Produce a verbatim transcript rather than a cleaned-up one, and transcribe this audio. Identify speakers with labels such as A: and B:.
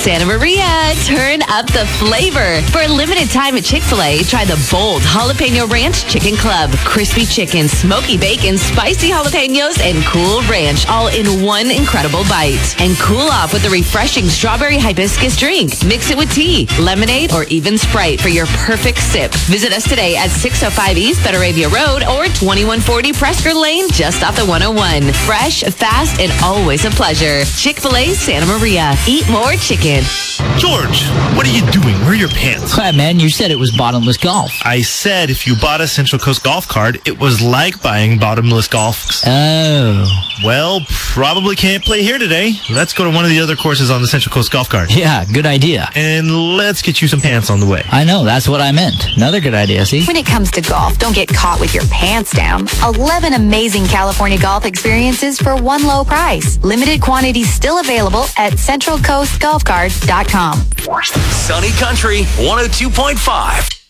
A: Santa Maria, turn up the flavor. For a limited time at Chick-fil-A, try the bold Jalapeno Ranch Chicken Club. Crispy chicken, smoky bacon, spicy jalapenos, and cool ranch, all in one incredible bite. And cool off with a refreshing strawberry hibiscus drink. Mix it with tea, lemonade, or even Sprite for your perfect sip. Visit us today at six oh five East Betaravia Road or twenty-one forty Prescott Lane, just off the one oh one. Fresh, fast, and always a pleasure. Chick-fil-A Santa Maria. Eat more chicken.
B: George, what are you doing? Where are your pants?
C: Hi, man, you said it was bottomless golf.
B: I said if you bought a Central Coast golf card, it was like buying bottomless golf.
C: Oh.
B: Well, probably can't play here today. Let's go to one of the other courses on the Central Coast golf card.
C: Yeah, good idea.
B: And let's get you some pants on the way.
C: I know, that's what I meant. Another good idea, see?
D: When it comes to golf, don't get caught with your pants down. eleven amazing California golf experiences for one low price. Limited quantities still available at central coast golf cards dot com.
E: Sunny Country one oh two point five.